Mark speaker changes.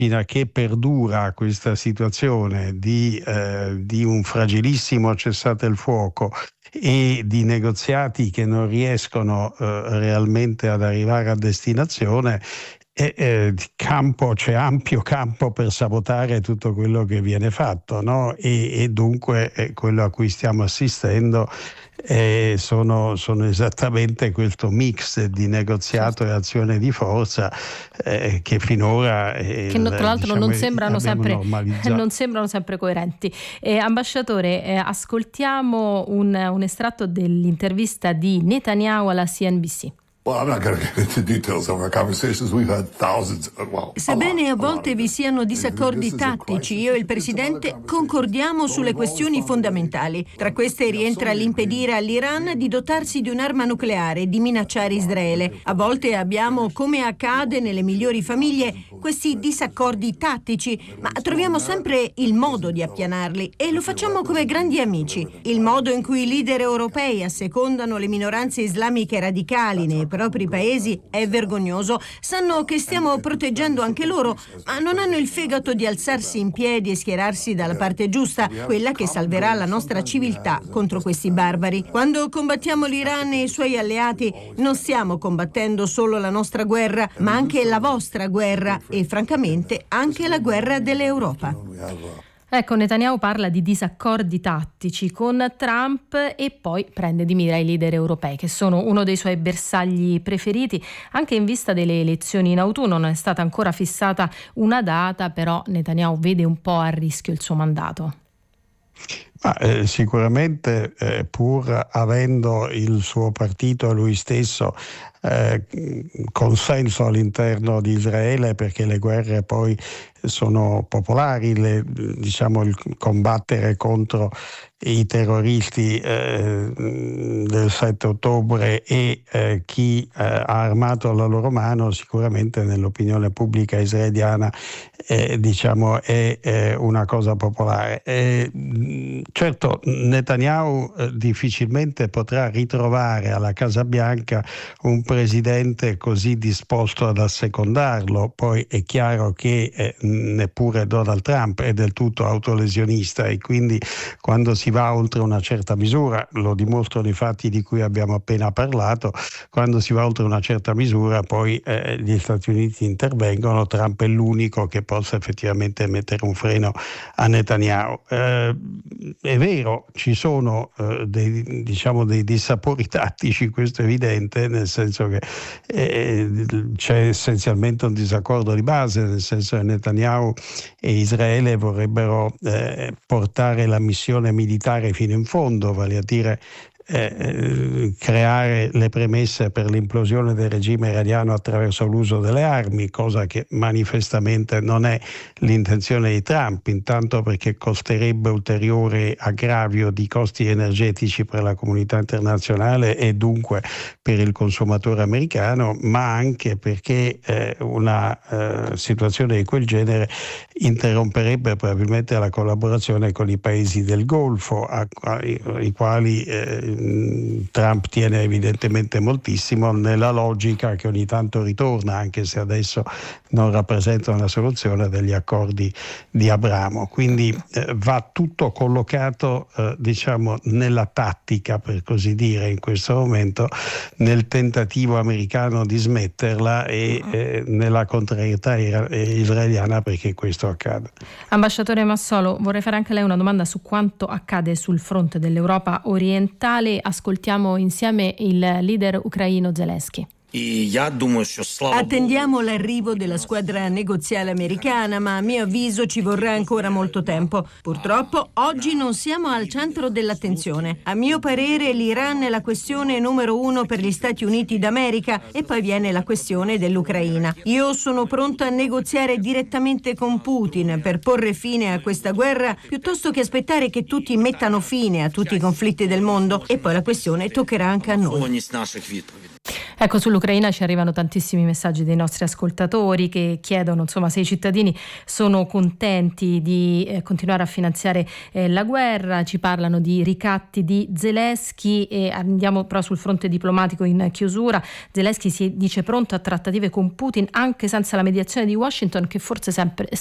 Speaker 1: fino a che perdura questa situazione di un fragilissimo cessate il fuoco e di negoziati che non riescono realmente ad arrivare a destinazione, c'è ampio campo per sabotare tutto quello che viene fatto, no? E dunque quello a cui stiamo assistendo sono esattamente questo mix di negoziato e azione di forza che finora
Speaker 2: che tra l'altro non sembrano sempre coerenti. Ambasciatore, ascoltiamo un estratto dell'intervista di Netanyahu alla CNBC.
Speaker 3: Sebbene a volte vi siano disaccordi tattici, io e il Presidente concordiamo sulle questioni fondamentali. Tra queste rientra l'impedire all'Iran di dotarsi di un'arma nucleare e di minacciare Israele. A volte abbiamo, come accade nelle migliori famiglie, questi disaccordi tattici, ma troviamo sempre il modo di appianarli e lo facciamo come grandi amici. Il modo in cui i leader europei assecondano le minoranze islamiche radicali nei propri paesi è vergognoso. Sanno che stiamo proteggendo anche loro, ma non hanno il fegato di alzarsi in piedi e schierarsi dalla parte giusta, quella che salverà la nostra civiltà contro questi barbari. Quando combattiamo l'Iran e i suoi alleati, non stiamo combattendo solo la nostra guerra, ma anche la vostra guerra e, francamente, anche la guerra dell'Europa.
Speaker 2: Ecco, Netanyahu parla di disaccordi tattici con Trump e poi prende di mira i leader europei, che sono uno dei suoi bersagli preferiti, anche in vista delle elezioni in autunno. Non è stata ancora fissata una data, però Netanyahu vede un po' a rischio il suo mandato.
Speaker 1: Sicuramente pur avendo il suo partito e lui stesso consenso all'interno di Israele, perché le guerre poi sono popolari, il combattere contro i terroristi del 7 ottobre e chi ha armato la loro mano sicuramente nell'opinione pubblica israeliana è una cosa popolare. Certo, Netanyahu difficilmente potrà ritrovare alla Casa Bianca un presidente così disposto ad assecondarlo. Poi è chiaro che neppure Donald Trump è del tutto autolesionista e quindi quando si va oltre una certa misura, lo dimostrano i fatti di cui abbiamo appena parlato, quando si va oltre una certa misura poi gli Stati Uniti intervengono. Trump è l'unico che possa effettivamente mettere un freno a Netanyahu. È vero, ci sono dei dissapori tattici, questo è evidente, nel senso che c'è essenzialmente un disaccordo di base, nel senso che Netanyahu e Israele vorrebbero portare la missione militare fino in fondo, vale a dire creare le premesse per l'implosione del regime iraniano attraverso l'uso delle armi, cosa che manifestamente non è l'intenzione di Trump, intanto perché costerebbe ulteriore aggravio di costi energetici per la comunità internazionale e dunque per il consumatore americano, ma anche perché una situazione di quel genere interromperebbe probabilmente la collaborazione con i paesi del Golfo, ai quali Trump tiene evidentemente moltissimo, nella logica che ogni tanto ritorna, anche se adesso non rappresentano la soluzione, degli accordi di Abramo. Quindi va tutto collocato nella tattica, per così dire, in questo momento, nel tentativo americano di smetterla e nella contrarietà israeliana perché questo accada.
Speaker 2: Ambasciatore Massolo, vorrei fare anche lei una domanda su quanto accade sul fronte dell'Europa orientale. Ascoltiamo insieme il leader ucraino Zelensky.
Speaker 3: Attendiamo l'arrivo della squadra negoziale americana, ma a mio avviso ci vorrà ancora molto tempo. Purtroppo oggi non siamo al centro dell'attenzione. A mio parere l'Iran è la questione numero uno per gli Stati Uniti d'America e poi viene la questione dell'Ucraina. Io sono pronta a negoziare direttamente con Putin per porre fine a questa guerra piuttosto che aspettare che tutti mettano fine a tutti i conflitti del mondo e poi la questione toccherà anche a noi.
Speaker 2: Ecco, sull'Ucraina ci arrivano tantissimi messaggi dei nostri ascoltatori che chiedono, insomma, se i cittadini sono contenti di continuare a finanziare la guerra. Ci parlano di ricatti di Zelensky e andiamo però sul fronte diplomatico in chiusura. Zelensky si dice pronto a trattative con Putin anche senza la mediazione di Washington, che forse